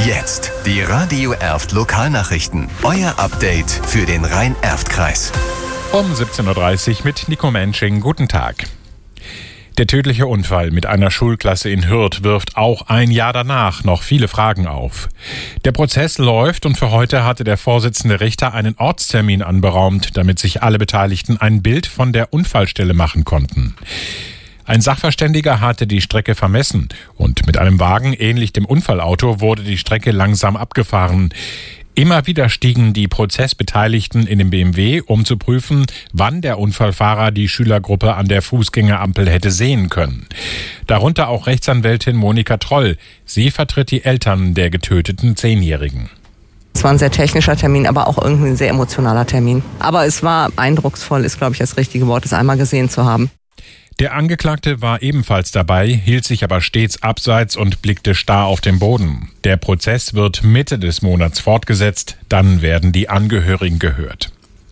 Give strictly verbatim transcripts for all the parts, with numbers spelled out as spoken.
Jetzt die Radio Erft Lokalnachrichten. Euer Update für den Rhein-Erft-Kreis. Um siebzehn Uhr dreißig mit Nico Mensching. Guten Tag. Der tödliche Unfall mit einer Schulklasse in Hürth wirft auch ein Jahr danach noch viele Fragen auf. Der Prozess läuft und für heute hatte der Vorsitzende Richter einen Ortstermin anberaumt, damit sich alle Beteiligten ein Bild von der Unfallstelle machen konnten. Ein Sachverständiger hatte die Strecke vermessen und mit einem Wagen ähnlich dem Unfallauto wurde die Strecke langsam abgefahren. Immer wieder stiegen die Prozessbeteiligten in den B M W, um zu prüfen, wann der Unfallfahrer die Schülergruppe an der Fußgängerampel hätte sehen können. Darunter auch Rechtsanwältin Monika Troll. Sie vertritt die Eltern der getöteten Zehnjährigen. Es war ein sehr technischer Termin, aber auch irgendwie ein sehr emotionaler Termin. Aber es war eindrucksvoll, ist, glaube ich, das richtige Wort, es einmal gesehen zu haben. Der Angeklagte war ebenfalls dabei, hielt sich aber stets abseits und blickte starr auf den Boden. Der Prozess wird Mitte des Monats fortgesetzt, dann werden die Angehörigen gehört.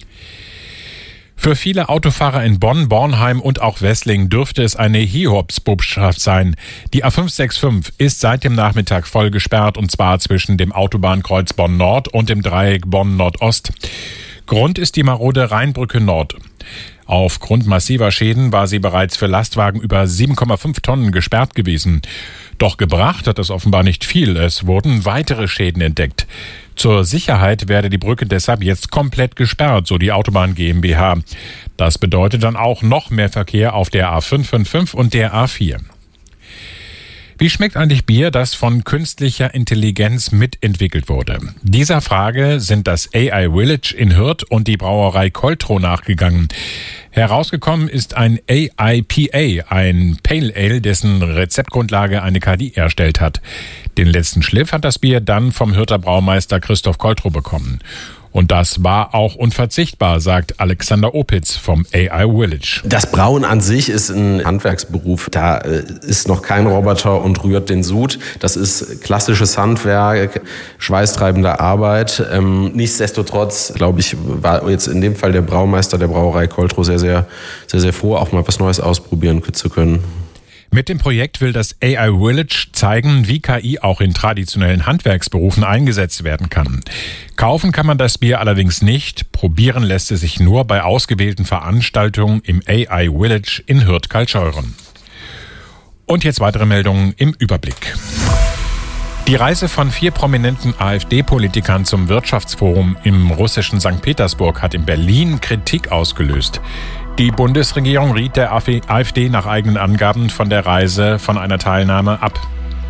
Für viele Autofahrer in Bonn, Bornheim und auch Wessling dürfte es eine Hiobsbotschaft sein. Die A fünf sechs fünf ist seit dem Nachmittag voll gesperrt, und zwar zwischen dem Autobahnkreuz Bonn Nord und dem Dreieck Bonn Nordost. Grund ist die marode Rheinbrücke Nord. Aufgrund massiver Schäden war sie bereits für Lastwagen über sieben Komma fünf Tonnen gesperrt gewesen. Doch gebracht hat es offenbar nicht viel. Es wurden weitere Schäden entdeckt. Zur Sicherheit werde die Brücke deshalb jetzt komplett gesperrt, so die Autobahn GmbH. Das bedeutet dann auch noch mehr Verkehr auf der A fünf fünf fünf und der A vier. Wie schmeckt eigentlich Bier, das von künstlicher Intelligenz mitentwickelt wurde? Dieser Frage sind das A I Village in Hürth und die Brauerei Coltro nachgegangen. Herausgekommen ist ein A I P A, ein Pale Ale, dessen Rezeptgrundlage eine K I erstellt hat. Den letzten Schliff hat das Bier dann vom Hürther Braumeister Christoph Coltro bekommen. Und das war auch unverzichtbar, sagt Alexander Opitz vom A I Village. Das Brauen an sich ist ein Handwerksberuf. Da ist noch kein Roboter und rührt den Sud. Das ist klassisches Handwerk, schweißtreibende Arbeit. Ähm, nichtsdestotrotz, glaube ich, war jetzt in dem Fall der Braumeister der Brauerei Coltro sehr, sehr, sehr, sehr froh, auch mal was Neues ausprobieren zu können. Mit dem Projekt will das A I Village zeigen, wie K I auch in traditionellen Handwerksberufen eingesetzt werden kann. Kaufen kann man das Bier allerdings nicht. Probieren lässt es sich nur bei ausgewählten Veranstaltungen im A I Village in Hürth-Kaltscheuren. Und jetzt weitere Meldungen im Überblick. Die Reise von vier prominenten AfD-Politikern zum Wirtschaftsforum im russischen Sankt Petersburg hat in Berlin Kritik ausgelöst. Die Bundesregierung riet der AfD nach eigenen Angaben von der Reise von einer Teilnahme ab.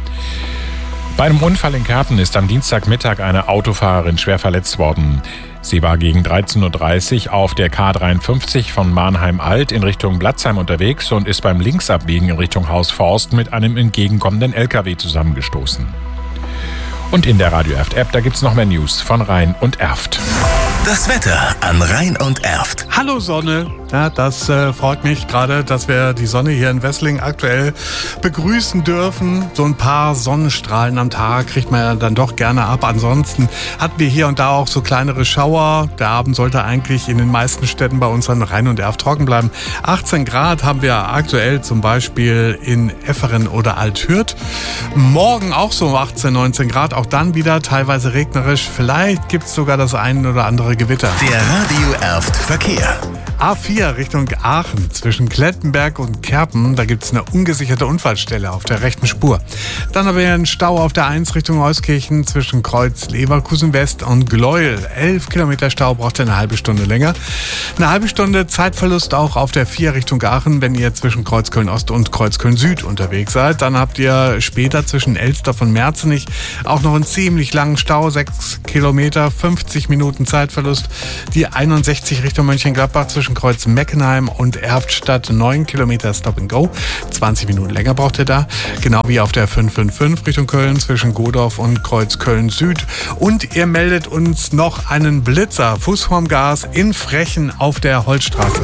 Bei einem Unfall in Kerpen ist am Dienstagmittag eine Autofahrerin schwer verletzt worden. Sie war gegen dreizehn Uhr dreißig auf der K dreiundfünfzig von Mannheim-Alt in Richtung Blatzheim unterwegs und ist beim Linksabbiegen in Richtung Haus Forst mit einem entgegenkommenden L K W zusammengestoßen. Und in der Radio Erft App, da gibt's noch mehr News von Rhein und Erft. Das Wetter an Rhein und Erft. Hallo Sonne. Ja, das äh, freut mich gerade, dass wir die Sonne hier in Wessling aktuell begrüßen dürfen. So ein paar Sonnenstrahlen am Tag kriegt man ja dann doch gerne ab. Ansonsten hatten wir hier und da auch so kleinere Schauer. Der Abend sollte eigentlich in den meisten Städten bei uns an Rhein und Erft trocken bleiben. achtzehn Grad haben wir aktuell zum Beispiel in Efferen oder Althürth. Morgen auch so achtzehn, neunzehn Grad. Auch dann wieder teilweise regnerisch. Vielleicht gibt es sogar das ein oder andere Gewitter. Der Radio Erft Verkehr. A vier Richtung Aachen zwischen Klettenberg und Kerpen, da gibt es eine ungesicherte Unfallstelle auf der rechten Spur. Dann haben wir einen Stau auf der eins Richtung Euskirchen zwischen Kreuz Leverkusen West und Gleuel. elf Kilometer Stau, braucht ihr eine halbe Stunde länger. Eine halbe Stunde Zeitverlust auch auf der vier Richtung Aachen, wenn ihr zwischen Kreuz Köln Ost und Kreuz Köln Süd unterwegs seid. Dann habt ihr später zwischen Elster und Merzenich auch noch einen ziemlich langen Stau, sechs Kilometer, fünfzig Minuten Zeitverlust. Die einundsechzig Richtung Mönchengladbach zwischen Kreuz Meckenheim und Erftstadt, neun Kilometer Stop and Go. zwanzig Minuten länger braucht ihr da. Genau wie auf der fünf fünf fünf Richtung Köln zwischen Godorf und Kreuz Köln Süd. Und ihr meldet uns noch einen Blitzer, Fuß vorm Gas in Frechen auf der Holzstraße.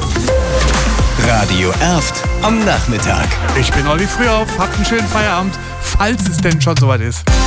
Radio Erft am Nachmittag. Ich bin Olli Frühauf, habt einen schönen Feierabend, falls es denn schon soweit ist.